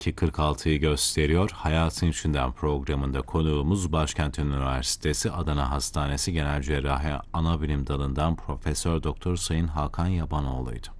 Ki 46'yı gösteriyor. Hayatın İçinden programında konuğumuz Başkent Üniversitesi Adana Hastanesi Genel Cerrahi Anabilim Dalı'ndan Profesör Doktor Sayın Hakan Yabanoğlu'ydu.